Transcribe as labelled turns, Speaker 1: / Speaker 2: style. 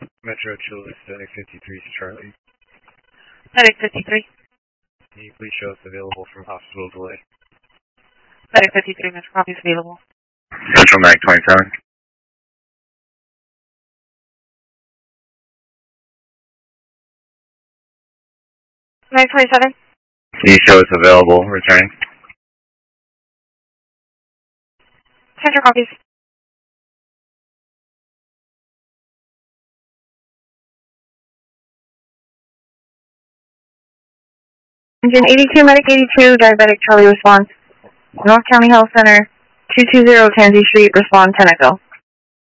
Speaker 1: Metro Children's Medic 53 Charlie.
Speaker 2: Medic 53.
Speaker 1: Can you please show us available from hospital delay?
Speaker 2: Medic 53, Metro copies available.
Speaker 3: Central Medic 27.
Speaker 2: Medic 27.
Speaker 3: Can you show us available returning?
Speaker 2: Central copies. Engine 82, Medic 82, Diabetic Charlie response. North County Health Center, 220 Tansy Street, respond 10 Echo.